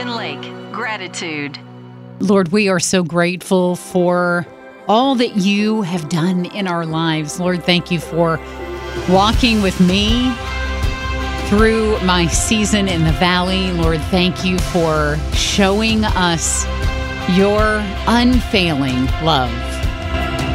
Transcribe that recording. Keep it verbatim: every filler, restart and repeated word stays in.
Hidden Lake Gratitude. Lord, we are so grateful for all that you have done in our lives. Lord, thank you for walking with me through my season in the valley. Lord, thank you for showing us your unfailing love.